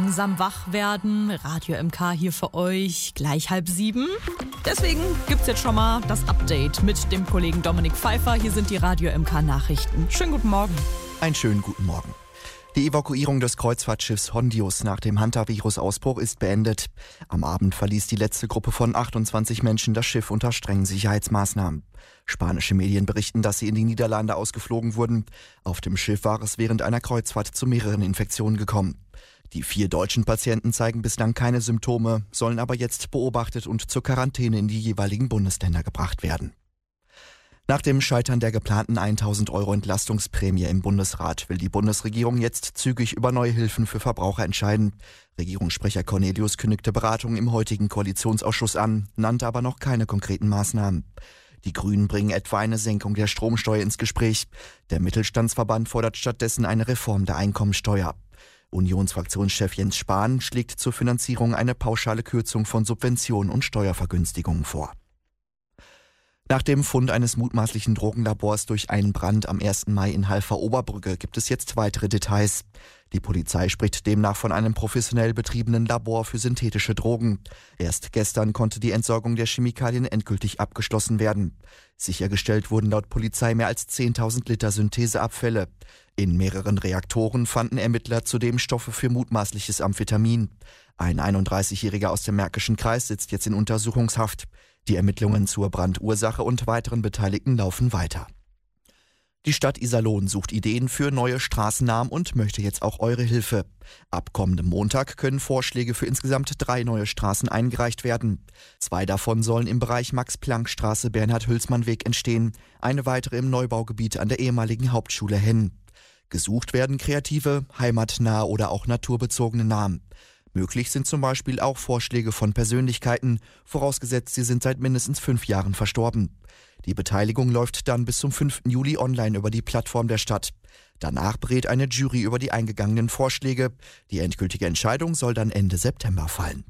langsam wach werden. Radio MK hier für euch, gleich 6:30. Deswegen gibt's jetzt schon mal das Update mit dem Kollegen Dominik Pfeiffer. Hier sind die Radio MK Nachrichten. Schönen guten Morgen. Einen schönen guten Morgen. Die Evakuierung des Kreuzfahrtschiffs Hondius nach dem Hantavirus-Ausbruch ist beendet. Am Abend verließ die letzte Gruppe von 28 Menschen das Schiff unter strengen Sicherheitsmaßnahmen. Spanische Medien berichten, dass sie in die Niederlande ausgeflogen wurden. Auf dem Schiff war es während einer Kreuzfahrt zu mehreren Infektionen gekommen. Die 4 deutschen Patienten zeigen bislang keine Symptome, sollen aber jetzt beobachtet und zur Quarantäne in die jeweiligen Bundesländer gebracht werden. Nach dem Scheitern der geplanten 1.000 € Entlastungsprämie im Bundesrat will die Bundesregierung jetzt zügig über neue Hilfen für Verbraucher entscheiden. Regierungssprecher Cornelius kündigte Beratungen im heutigen Koalitionsausschuss an, nannte aber noch keine konkreten Maßnahmen. Die Grünen bringen etwa eine Senkung der Stromsteuer ins Gespräch. Der Mittelstandsverband fordert stattdessen eine Reform der Einkommensteuer. Unionsfraktionschef Jens Spahn schlägt zur Finanzierung eine pauschale Kürzung von Subventionen und Steuervergünstigungen vor. Nach dem Fund eines mutmaßlichen Drogenlabors durch einen Brand am 1. Mai in Halver-Oberbrücke gibt es jetzt weitere Details. Die Polizei spricht demnach von einem professionell betriebenen Labor für synthetische Drogen. Erst gestern konnte die Entsorgung der Chemikalien endgültig abgeschlossen werden. Sichergestellt wurden laut Polizei mehr als 10.000 Liter Syntheseabfälle. In mehreren Reaktoren fanden Ermittler zudem Stoffe für mutmaßliches Amphetamin. Ein 31-Jähriger aus dem Märkischen Kreis sitzt jetzt in Untersuchungshaft. Die Ermittlungen zur Brandursache und weiteren Beteiligten laufen weiter. Die Stadt Iserlohn sucht Ideen für neue Straßennamen und möchte jetzt auch eure Hilfe. Ab kommendem Montag können Vorschläge für insgesamt 3 neue Straßen eingereicht werden. 2 davon sollen im Bereich Max-Planck-Straße Bernhard-Hülsmann-Weg entstehen, eine weitere im Neubaugebiet an der ehemaligen Hauptschule Henn. Gesucht werden kreative, heimatnahe oder auch naturbezogene Namen. Möglich sind zum Beispiel auch Vorschläge von Persönlichkeiten, vorausgesetzt sie sind seit mindestens 5 Jahren verstorben. Die Beteiligung läuft dann bis zum 5. Juli online über die Plattform der Stadt. Danach berät eine Jury über die eingegangenen Vorschläge. Die endgültige Entscheidung soll dann Ende September fallen.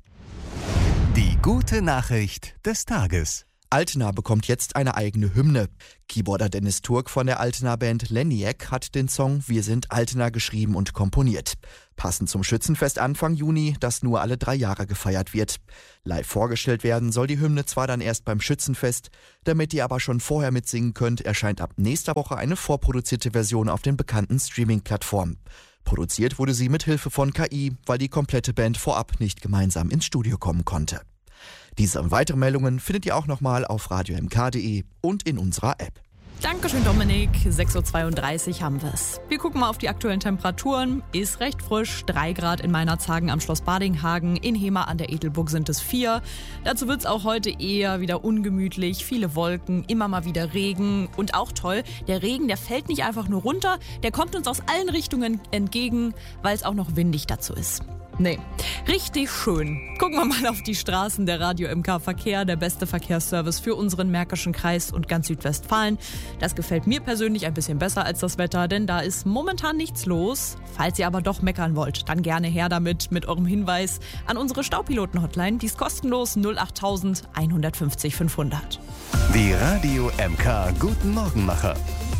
Die gute Nachricht des Tages. Altena bekommt jetzt eine eigene Hymne. Keyboarder Dennis Turk von der Altena-Band Leniac hat den Song Wir sind Altena geschrieben und komponiert. Passend zum Schützenfest Anfang Juni, das nur alle 3 Jahre gefeiert wird. Live vorgestellt werden soll die Hymne zwar dann erst beim Schützenfest, damit ihr aber schon vorher mitsingen könnt, erscheint ab nächster Woche eine vorproduzierte Version auf den bekannten Streaming-Plattformen. Produziert wurde sie mit Hilfe von KI, weil die komplette Band vorab nicht gemeinsam ins Studio kommen konnte. Diese und weitere Meldungen findet ihr auch nochmal auf radiomk.de und in unserer App. Dankeschön, Dominik. 6:32 Uhr haben wir's. Wir gucken mal auf die aktuellen Temperaturen. Ist recht frisch. 3 Grad in Meinerzhagen am Schloss Badinghagen. In Hema an der Edelburg sind es 4. Dazu wird's auch heute eher wieder ungemütlich. Viele Wolken, immer mal wieder Regen. Und auch toll, der Regen, der fällt nicht einfach nur runter. Der kommt uns aus allen Richtungen entgegen, weil es auch noch windig dazu ist. Nee, richtig schön. Gucken wir mal auf die Straßen. Der Radio MK Verkehr, der beste Verkehrsservice für unseren Märkischen Kreis und ganz Südwestfalen. Das gefällt mir persönlich ein bisschen besser als das Wetter, denn da ist momentan nichts los. Falls ihr aber doch meckern wollt, dann gerne her damit mit eurem Hinweis an unsere Staupiloten-Hotline. Die ist kostenlos 08000 150 500. Die Radio MK Guten Morgenmacher.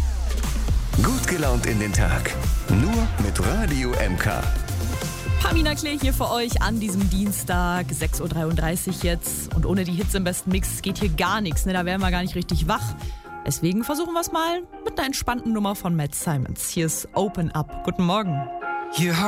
Gut gelaunt in den Tag. Nur mit Radio MK. Pamina Klee hier für euch an diesem Dienstag, 6:33 Uhr jetzt. Und ohne die Hits im besten Mix geht hier gar nichts, ne? Da wären wir gar nicht richtig wach. Deswegen versuchen wir es mal mit einer entspannten Nummer von Matt Simons. Hier ist Open Up. Guten Morgen.